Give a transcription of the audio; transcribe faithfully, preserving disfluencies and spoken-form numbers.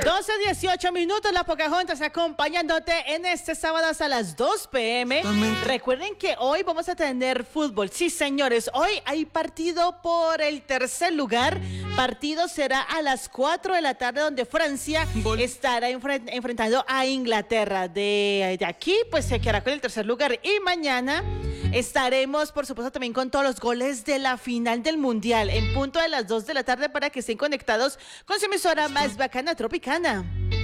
doce dieciocho minutos, la Pocahontas acompañándote en este sábado hasta las dos pe eme. Recuerden que hoy vamos a tener fútbol. Sí, señores, hoy hay partido por el tercer lugar. Partido será a las cuatro de la tarde, donde Francia Bol. estará enfrent enfrentando a Inglaterra. De, de aquí, pues se quedará con el tercer lugar. Y mañana estaremos, por supuesto, también con todos los goles de la final del Mundial en punto de las dos de la tarde para que estén conectados con su emisora más bacana, Tropicana.